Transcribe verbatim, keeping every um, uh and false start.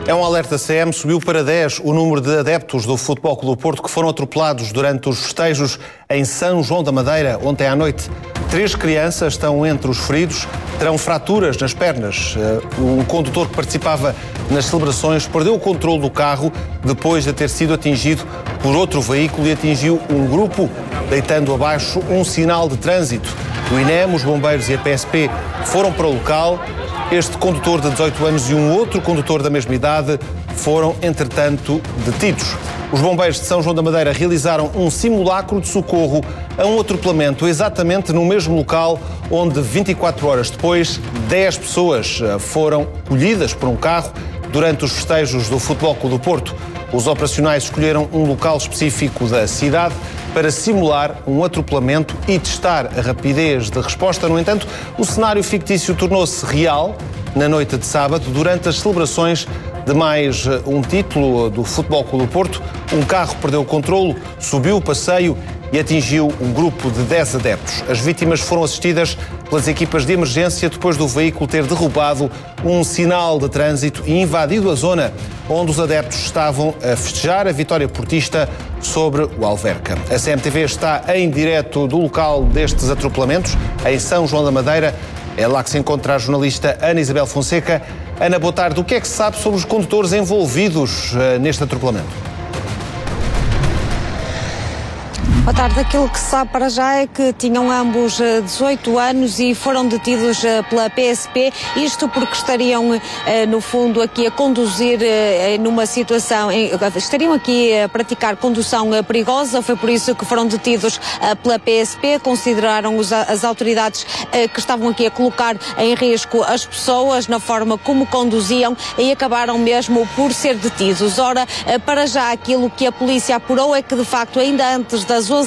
É um alerta C M, subiu para dez o número de adeptos do Futebol Clube do Porto que foram atropelados durante os festejos em São João da Madeira ontem à noite. Três crianças estão entre os feridos, terão fraturas nas pernas. O condutor que participava nas celebrações perdeu o controle do carro depois de ter sido atingido por outro veículo e atingiu um grupo, deitando abaixo um sinal de trânsito. O I N E M, os bombeiros e a P S P foram para o local. Este condutor de dezoito anos e um outro condutor da mesma idade foram, entretanto, detidos. Os bombeiros de São João da Madeira realizaram um simulacro de socorro a um atropelamento exatamente no mesmo local onde, vinte e quatro horas depois, dez pessoas foram colhidas por um carro durante os festejos do Futebol Clube do Porto. Os operacionais escolheram um local específico da cidade para simular um atropelamento e testar a rapidez de resposta. No entanto, o cenário fictício tornou-se real na noite de sábado, durante as celebrações de mais um título do Futebol Clube do Porto. Um carro perdeu o controlo, subiu o passeio e atingiu um grupo de dez adeptos. As vítimas foram assistidas pelas equipas de emergência depois do veículo ter derrubado um sinal de trânsito e invadido a zona onde os adeptos estavam a festejar a vitória portista sobre o Alverca. A C M T V está em direto do local destes atropelamentos, em São João da Madeira. É lá que se encontra a jornalista Ana Isabel Fonseca. Ana, boa tarde. O que é que se sabe sobre os condutores envolvidos uh, neste atropelamento? Boa tarde. Aquilo que se sabe para já é que tinham ambos dezoito anos e foram detidos pela P S P, isto porque estariam, no fundo, aqui a conduzir numa situação, estariam aqui a praticar condução perigosa. Foi por isso que foram detidos pela P S P. Consideraram as autoridades que estavam aqui a colocar em risco as pessoas na forma como conduziam e acabaram mesmo por ser detidos. Ora, para já aquilo que a polícia apurou é que, de facto, ainda antes das